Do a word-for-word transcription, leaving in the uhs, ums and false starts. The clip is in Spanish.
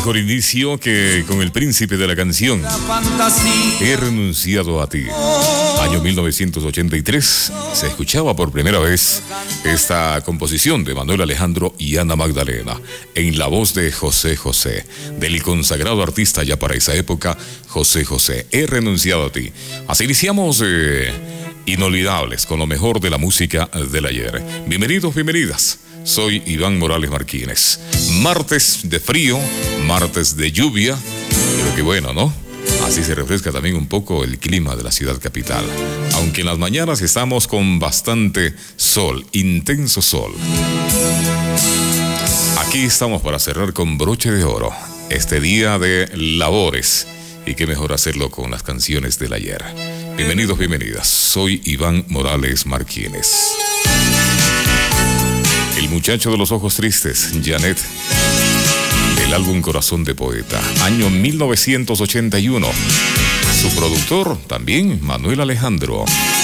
mejor inicio que con el príncipe de la canción. He renunciado a ti. Año mil novecientos ochenta y tres, se escuchaba por primera vez esta composición de Manuel Alejandro y Ana Magdalena, en la voz de José José, del consagrado artista ya para esa época, José José. He renunciado a ti. Así iniciamos eh, Inolvidables, con lo mejor de la música del ayer. Bienvenidos, bienvenidas. Soy Iván Morales Martínez. Martes de frío, martes de lluvia, pero qué bueno, ¿no? Así se refresca también un poco el clima de la ciudad capital. Aunque en las mañanas estamos con bastante sol, intenso sol. Aquí estamos para cerrar con broche de oro este día de labores. Y qué mejor hacerlo con las canciones del ayer. Bienvenidos, bienvenidas. Soy Iván Morales Martínez. El muchacho de los ojos tristes, Janet. El álbum Corazón de Poeta, año mil novecientos ochenta y uno. Su productor también, Manuel Alejandro.